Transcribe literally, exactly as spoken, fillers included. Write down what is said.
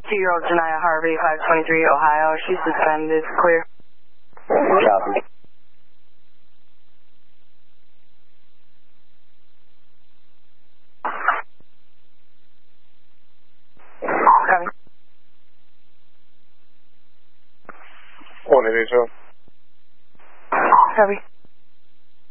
two-year-old Janiyah Harvey, five twenty-three, Ohio. She's suspended. Clear. Copy. Copy. one eighty-two. Copy.